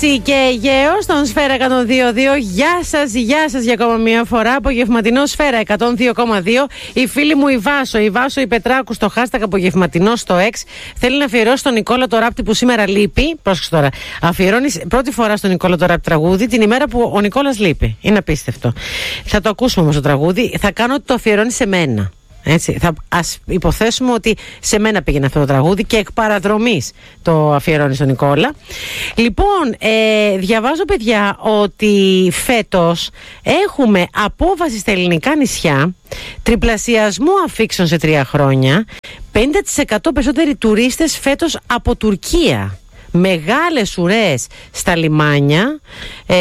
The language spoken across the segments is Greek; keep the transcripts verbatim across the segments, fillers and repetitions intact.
Άλξη και Αιγαίο στον Σφαίρα εκατόν δύο κόμμα δύο. Γεια σας, γεια σας για ακόμα μια φορά. Απογευματινό Σφαίρα εκατόν δύο κόμμα δύο. Η φίλη μου η Βάσο, η Βάσο η Πετράκου στο hashtag απογευματινό στο X θέλει να αφιερώσει τον Νικόλα το Ράπτη που σήμερα λείπει. Πρόσεξε τώρα. Αφιερώνει πρώτη φορά στον Νικόλα το Ράπτη τραγούδι την ημέρα που ο Νικόλας λείπει. Είναι απίστευτο. Θα το ακούσουμε όμως το τραγούδι. Θα κάνω ότι το αφιερώνει σε μένα. Έτσι, θα, ας υποθέσουμε ότι σε μένα πήγαινε αυτό το τραγούδι και εκ παραδρομής το αφιερώνει στον Νικόλα. Λοιπόν, ε, διαβάζω παιδιά ότι φέτος έχουμε απόβαση στα ελληνικά νησιά, τριπλασιασμό αφήξεων σε τρία χρόνια, πενήντα τοις εκατό περισσότεροι τουρίστες φέτος από Τουρκία. Μεγάλες ουρές στα λιμάνια ε,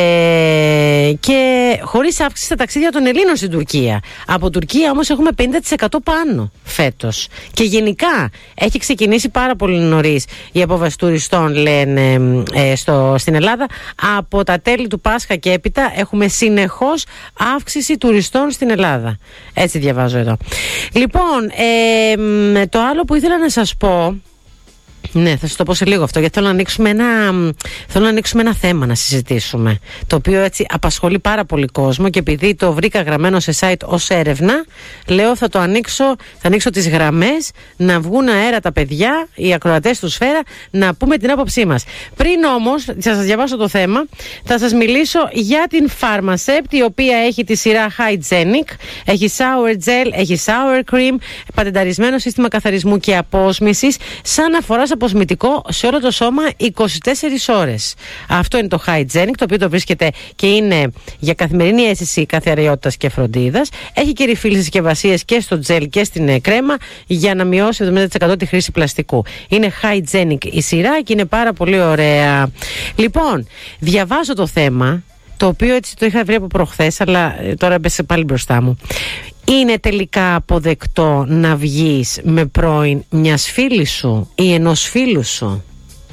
και χωρίς αύξηση στα ταξίδια των Ελλήνων στην Τουρκία. Από Τουρκία όμως έχουμε πενήντα τοις εκατό πάνω φέτος. Και γενικά έχει ξεκινήσει πάρα πολύ νωρίς η απόβαση τουριστών, λένε ε, στο, στην Ελλάδα. Από τα τέλη του Πάσχα και έπειτα έχουμε συνεχώς αύξηση τουριστών στην Ελλάδα. Έτσι διαβάζω εδώ. Λοιπόν, ε, το άλλο που ήθελα να σας πω. Ναι, θα σας το πω σε λίγο αυτό, γιατί θέλω να ανοίξουμε ένα, θέλω να ανοίξουμε ένα θέμα να συζητήσουμε, το οποίο έτσι απασχολεί πάρα πολύ κόσμο και επειδή το βρήκα γραμμένο σε site ως έρευνα, λέω θα το ανοίξω, θα ανοίξω τις γραμμές, να βγουν αέρα τα παιδιά, οι ακροατές του Σφαίρα, να πούμε την άποψή μας. Πριν όμως, θα σας διαβάσω το θέμα, θα σας μιλήσω για την Pharmacept, η οποία έχει τη σειρά Hygienic, έχει shower gel, έχει shower cream, πατενταρισμένο σύστημα καθαρισμού και απόσμησης, σαν να φοράς αποσμητικό σε όλο το σώμα είκοσι τέσσερις ώρες. Αυτό είναι το Hygienic, το οποίο το βρίσκεται και είναι για καθημερινή αίσθηση καθαριότητας και φροντίδας. Έχει και refill συσκευασίες και στο gel και στην κρέμα για να μειώσει εβδομήντα τοις εκατό τη χρήση πλαστικού. Είναι Hygienic η σειρά και είναι πάρα πολύ ωραία. Λοιπόν, διαβάζω το θέμα, το οποίο έτσι το είχα βρει από προχθές, αλλά τώρα μπέσε πάλι μπροστά μου. Είναι τελικά αποδεκτό να βγεις με πρώην μιας φίλης σου ή ενός φίλου σου?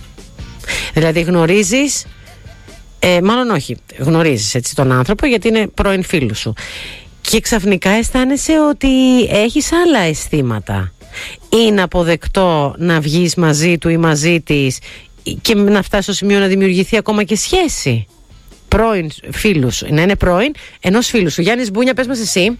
Δηλαδή γνωρίζεις, ε, μάλλον όχι, γνωρίζεις έτσι τον άνθρωπο γιατί είναι πρώην φίλου σου και ξαφνικά αισθάνεσαι ότι έχεις άλλα αισθήματα. Είναι αποδεκτό να βγεις μαζί του ή μαζί της και να φτάσει στο σημείο να δημιουργηθεί ακόμα και σχέση? Πρώην φίλου σου, να είναι πρώην ενός φίλου σου. Γιάννης Μπούνια, πες μας εσύ.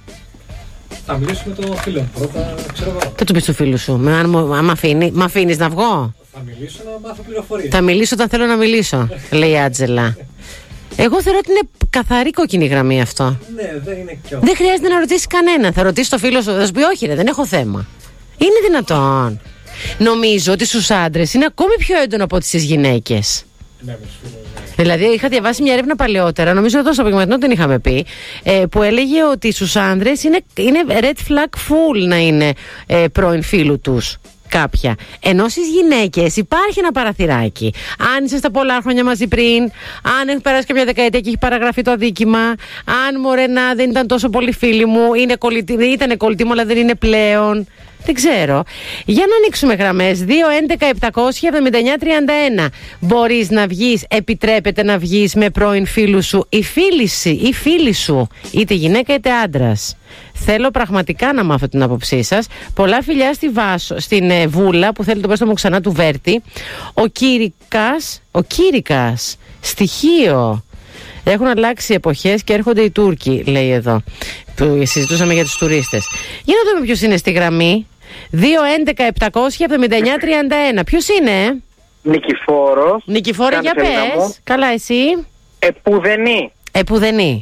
Θα μιλήσω με το φίλο μου πρώτα, ξέρω εγώ. Θα του πεις του φίλου σου, με, αν μ' αφήνει, μ' αφήνεις να βγω? Θα μιλήσω να μάθω πληροφορίες. Θα μιλήσω όταν θέλω να μιλήσω, λέει η Άτζελα. Εγώ θεωρώ ότι είναι καθαρή κόκκινη γραμμή αυτό. Ναι, δεν είναι κι Δεν χρειάζεται να ρωτήσεις κανένα. Θα ρωτήσεις το φίλο σου, θα σου πει όχι ρε, δεν έχω θέμα. Είναι δυνατόν? Νομίζω ότι στους άντρες είναι ακόμη πιο έντονο από τις γυναίκες. Ναι, με τους φίλους. Δηλαδή, είχα διαβάσει μια έρευνα παλαιότερα, νομίζω εδώ στο απογευματινό την είχαμε πει, ε, που έλεγε ότι στους άνδρες είναι, είναι red flag full να είναι ε, πρώην φίλου τους κάποια. Ενώ στις γυναίκες υπάρχει ένα παραθυράκι. Αν είσαι στα πολλά χρόνια μαζί πριν, αν έχει περάσει κάποια δεκαετία και έχει παραγραφεί το αδίκημα, αν μωρέ να δεν ήταν τόσο πολύ φίλοι μου, είναι κολλητή, ήταν κολλητή μου αλλά δεν είναι πλέον. Δεν ξέρω. Για να ανοίξουμε γραμμές. δύο έντεκα επτακόσια εβδομήντα εννιά τριάντα ένα. Μπορείς να βγεις, επιτρέπεται να βγεις με πρώην φίλου σου ή φίλη, ή φίλη σου, είτε γυναίκα είτε άντρας? Θέλω πραγματικά να μάθω την άποψή σας. Πολλά φιλιά στη Βάσο, στην ε, Βούλα που θέλει το πέστο μου ξανά του Βέρτη. Ο Κήρικας, ο Κήρικας, στοιχείο. Έχουν αλλάξει εποχές και έρχονται οι Τούρκοι, λέει εδώ. Που συζητούσαμε για τους τουρίστες. Για να δούμε ποιος είναι στη γραμμή. δύο έντεκα επτακόσια εβδομήντα εννιά τριάντα ένα. Ποιος είναι? Νικηφόρος. Νικηφόρο, για πες. Καλά, εσύ? Επουδενή. Επουδενή.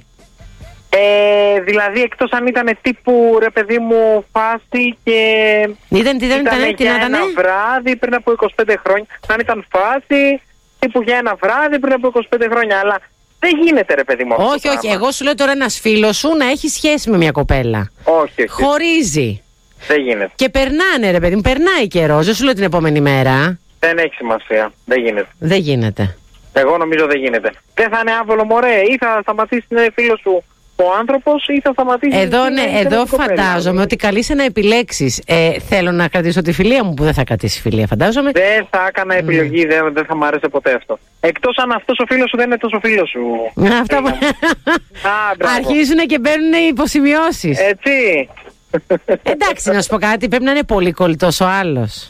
Ε, δηλαδή εκτός αν ήταν τύπου ρε παιδί μου φάση και ήταν, ήταν, ήταν ήταν, για ένα ένα βράδυ πριν από είκοσι πέντε χρόνια. Αν ήταν φάση τύπου για ένα βράδυ πριν από είκοσι πέντε χρόνια. Αλλά δεν γίνεται ρε παιδί μου. Όχι, όχι. Εγώ σου λέω τώρα ένας φίλος σου να έχει σχέση με μια κοπέλα. Όχι, όχι. Χωρίζει. Δεν γίνεται. Και περνάνε ρε παιδί μου, περνάει καιρό. Δεν σου λέω την επόμενη μέρα. Δεν έχει σημασία. Δεν γίνεται. Δεν γίνεται. Εγώ νομίζω δεν γίνεται. Δεν θα είναι άβολο μωρέ. Ή θα σταματήσει να είναι φίλο σου ο άνθρωπος ή θα σταματήσει. Εδώ, ναι, εδώ φαντάζομαι ότι καλείσαι να επιλέξεις. Ε, θέλω να κρατήσω τη φιλία μου, που δεν θα κρατήσει φιλία, φαντάζομαι. Δεν θα έκανα επιλογή, mm. δεν, δεν θα μ' άρεσε ποτέ αυτό. Εκτός αν αυτός ο φίλος σου δεν είναι τόσο φίλος σου. Αυτά που... αρχίζουν και μπαίνουν υποσημειώσεις. Έτσι. Εντάξει, να σου πω κάτι, πρέπει να είναι πολύ κολλητός ο άλλος.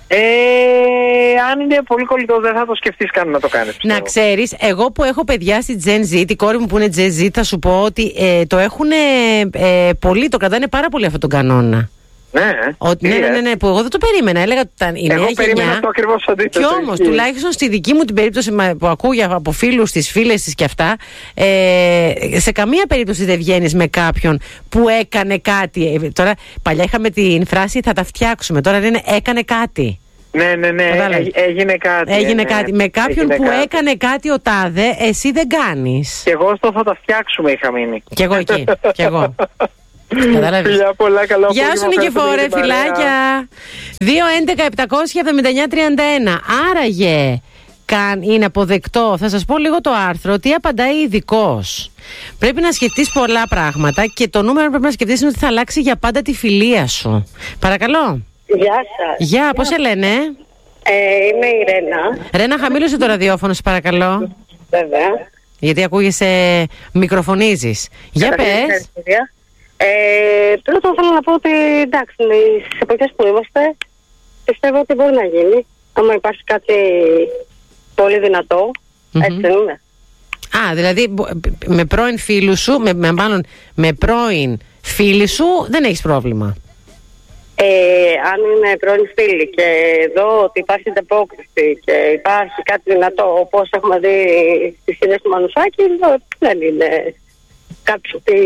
Ε, αν είναι πολύ κολλητό, δεν θα το σκεφτείς καν να το κάνεις. Να πιστεύω. ξέρεις, εγώ που έχω παιδιά στη Gen Z, την κόρη μου που είναι Gen Z, θα σου πω ότι ε, το έχουν ε, πολύ, το κρατάνε πάρα πολύ αυτόν τον κανόνα. Ναι, Ότι, ναι, ναι, ναι, ναι, που εγώ δεν το περίμενα. Έλεγα ότι ήταν η εγώ νέα περίμενα γενιά. το ακριβώς αντίθετο. Κι όμως, τουλάχιστον στη δική μου την περίπτωση που ακούω από φίλους της, φίλες της και αυτά, ε, σε καμία περίπτωση δεν βγαίνεις με κάποιον που έκανε κάτι. Ε, τώρα, παλιά είχαμε την φράση θα τα φτιάξουμε. Τώρα λένε έκανε κάτι. Ναι, ναι, ναι, Κατάλαβες. έ, έγινε κάτι. Έγινε ναι, κάτι. Με κάποιον έγινε που κάτι. έκανε κάτι ο τάδε, εσύ δεν κάνεις. Και εγώ στο θα τα φτιάξουμε είχα μείνει. Κι εγώ εκεί. Κι εγώ. Κατάλαβες. Φιλιά πολλά, καλό Γεια σου απόγευμα, Νικηφόρε, ευχαριστούμε για την παρέα. φιλάκια. δύο έντεκα επτακόσια εβδομήντα εννιά τριάντα ένα. Άραγε καν είναι αποδεκτό. Θα σας πω λίγο το άρθρο. Τι απαντάει ειδικός. Πρέπει να σκεφτείς πολλά πράγματα και το νούμερο που πρέπει να σκεφτείς είναι ότι θα αλλάξει για πάντα τη φιλία σου. Παρακαλώ. Γεια σας. Γεια, πώς σε λένε? Ε, είμαι η Ρένα. Ρένα, χαμήλωσε το ραδιόφωνο, σε παρακαλώ. Βέβαια. Γιατί ακούγεσαι, μικροφωνίζεις. Για πες. Ευχαριστώ. Ε, πρώτον θέλω να πω ότι εντάξει, στις εποχές που είμαστε πιστεύω ότι μπορεί να γίνει. Άμα υπάρχει κάτι πολύ δυνατό, Μμμ. έτσι δεν είναι. Α, δηλαδή μπο- με πρώην φίλου σου, με, με, μάλλον με πρώην φίλη σου δεν έχεις πρόβλημα. Ε, αν είναι πρώην φίλοι και εδώ ότι υπάρχει ανταπόκριση και υπάρχει κάτι δυνατό όπως έχουμε δει στις σκηνές του Μανουσάκη, εδώ δεν είναι κάτι...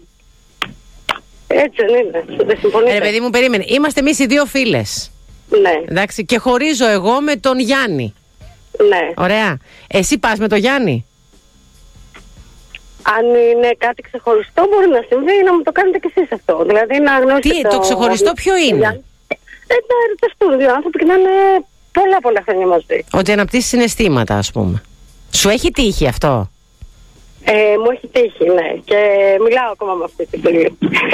Έτσι δεν είναι, δεν συμφωνείτε. Ε, παιδί μου, περίμενε. Είμαστε εμείς οι δύο φίλες. Ναι, Εντάξει, και χωρίζω εγώ με τον Γιάννη. ναι. Ωραία. Εσύ πας με τον Γιάννη. Αν είναι κάτι ξεχωριστό μπορεί να συμβεί να μου το κάνετε κι εσείς αυτό. Δηλαδή να γνώσετε Τι, το ξεχωριστό ποιο είναι? Ε, να ερωτευτούν δύο άνθρωποι και να είναι πολλά πολλά χρόνια μαζί. Ότι αναπτύσσει συναισθήματα, ας πούμε. Σου έχει τύχει αυτό? Ε, μου έχει τύχει, ναι. Και μιλάω ακόμα με αυτή την φίλη.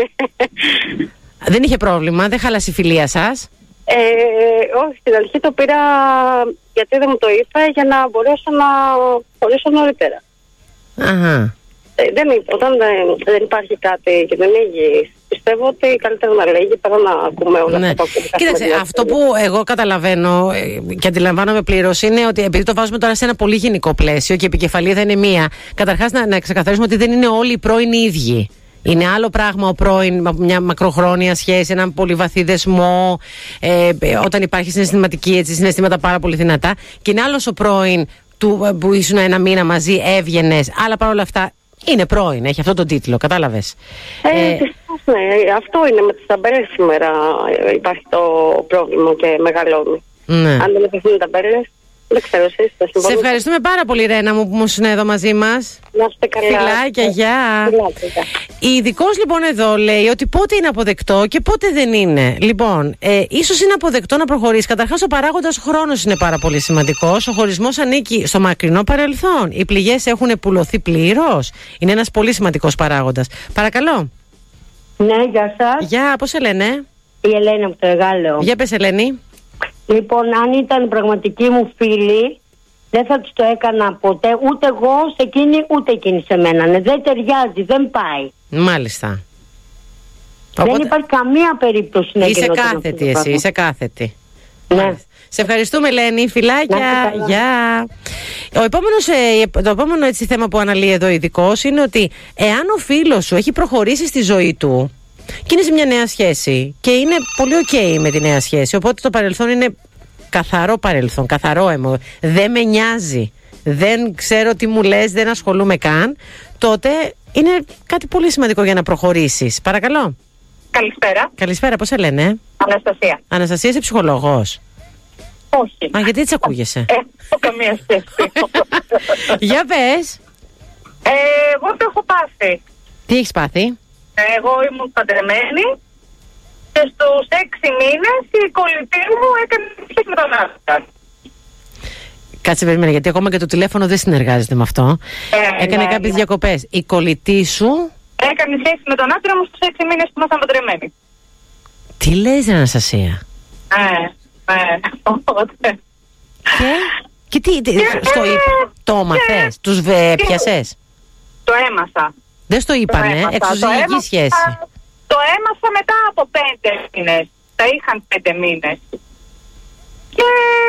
Δεν είχε πρόβλημα, δεν χάλασε η φιλία σας? Ε, όχι, στην αρχή το πήρα γιατί δεν μου το είπε για να μπορέσω να χωρίσω νωρίτερα. Αχα. Ε, δεν, όταν δεν, δεν υπάρχει κάτι και δεν ήγει, πιστεύω ότι καλύτερα να λέγει παρά να ακούμε όλα Ναι. αυτά που ακούμε. Κοίταξε, αυτό που εγώ καταλαβαίνω ε, και αντιλαμβάνομαι πλήρως είναι ότι επειδή το βάζουμε τώρα σε ένα πολύ γενικό πλαίσιο και η επικεφαλή θα είναι μία, καταρχάς να, να ξεκαθαρίσουμε ότι δεν είναι όλοι οι πρώην οι ίδιοι. Είναι άλλο πράγμα ο πρώην, μια μακροχρόνια σχέση, έναν πολύ βαθύ δεσμό, ε, ε, όταν υπάρχει συναισθηματική, έτσι, συναισθήματα πάρα πολύ δυνατά. Και είναι άλλος ο πρώην του, που ήσουν ένα μήνα μαζί, έβγαινες, αλλά παρόλα αυτά είναι πρώην, έχει αυτό τον τίτλο, κατάλαβες. Ε, Ε, δυστυχώς, ναι, αυτό είναι με τις ταμπέλες σήμερα ε, υπάρχει το πρόβλημα και μεγαλώνει. ναι. Αν δεν υπάρχουν ταμπέλες, δεν ξέρω εσείς, θα Σε συμφωνείτε. ευχαριστούμε πάρα πολύ, Ρένα μου, που ήσουν εδώ μαζί μας. Να είστε καλά. Φιλάκια, γεια. Φιλάκια, γεια. Η ειδικός λοιπόν εδώ λέει ότι πότε είναι αποδεκτό και πότε δεν είναι. Λοιπόν, ε, ίσως είναι αποδεκτό να προχωρήσει. Καταρχάς, ο παράγοντας χρόνος είναι πάρα πολύ σημαντικός. Ο χωρισμός ανήκει στο μακρινό παρελθόν. Οι πληγές έχουν πουλωθεί πλήρως. Είναι ένας πολύ σημαντικός παράγοντας. Παρακαλώ. Ναι, γεια σας. Γεια, πώς σε λένε? Η Ελένη από το Εγάλεο. Για πες, Ελένη. Λοιπόν, αν ήταν πραγματική μου φίλη, δεν θα τους το έκανα ποτέ. Ούτε εγώ σε εκείνη, ούτε εκείνη σε μένα. Ναι, δεν ταιριάζει, δεν πάει. Μάλιστα. Δεν υπάρχει καμία περίπτωση να Είσαι γινόταν κάθετη αυτό το εσύ, πράγμα. είσαι κάθετη. Ναι. Σε ευχαριστούμε, Ελένη. Φιλάκια. Να είστε καλά. Γεια. Ο επόμενος, ε, το επόμενο έτσι, θέμα που αναλύει εδώ ο ειδικός είναι ότι εάν ο φίλος σου έχει προχωρήσει στη ζωή του και είναι σε μια νέα σχέση και είναι πολύ ok με τη νέα σχέση, οπότε το παρελθόν είναι καθαρό παρελθόν, καθαρό έμο, δεν με νοιάζει, δεν ξέρω τι μου λες, δεν ασχολούμαι καν, τότε είναι κάτι πολύ σημαντικό για να προχωρήσεις. Παρακαλώ. Καλησπέρα. Καλησπέρα, πώς σε λένε? Αναστασία. Αναστασία, είσαι ψυχολόγος? Όχι. Α, γιατί έτσι ακούγεσαι? Ε, έχω καμία σχέση. Για πες. ε, εγώ το έχω πάθει. Τι έχεις πάθει? Ε, εγώ ήμουν παντρεμένη και στους έξι μήνες η κολλητή μου έκανε σχέση με τον άντρα. Κάτσε, περίμενε, γιατί ακόμα και το τηλέφωνο δεν συνεργάζεται με αυτό. Ε, Έκανε ναι, κάποιες ναι. διακοπές. Η κολλητή σου. Έκανε σχέση με τον άντρα μου στους έξι μήνες που ήμασταν παντρεμένοι. Τι λες, ρε Αναστασία? Ε, ε, οπότε. Και, και τι, τι στο είπ- το έμαθες, τους βε, πιασες? Το έμαθα. Δεν στο Το είπανε, έμαθα. εξωζυγική Το έμαθα- σχέση. Το έμαθα μετά από πέντε μήνες. Τα είχαν πέντε μήνες. Και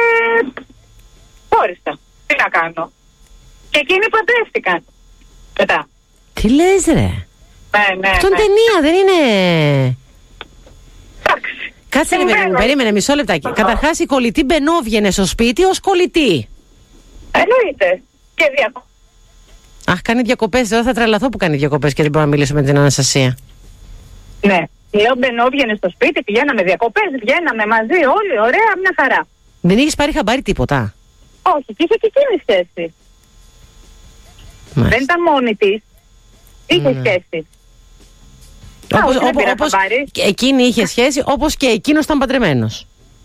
χώριστα. Τι να κάνω. Και εκείνοι παντρεύτηκαν. Μετά. Τι λες ρε? Ναι, ναι. Αυτό είναι ναι. ταινία, δεν είναι? Εντάξει. Κάτσε ρε παιδί μου, περίμενε μισό λεπτάκι. Καταρχάς η κολλητή μπαινόβγαινε στο σπίτι ως κολλητή. Εννοείται. Και διακοπές. Αχ, κάνει διακοπές. Δεν θα τρελαθώ που κάνει διακοπές και δεν μπορώ να μιλήσω με την Αναστασία. Ναι. Λέω μπαινόβγαινε στο σπίτι, πηγαίναμε διακοπές, βγαίναμε μαζί όλοι, ωραία, μια χαρά. Δεν είχες πάρει χαμπάρι τίποτα? Όχι, και είχε και εκείνη σχέση. Μάλιστα. Δεν ήταν μόνη της. Είχε Ναι. σχέση. Όπως, Α, όχι, δεν όπως, πήρα όπως χαμπάρι. εκείνη είχε σχέση, όπως και εκείνος ήταν παντρεμένος.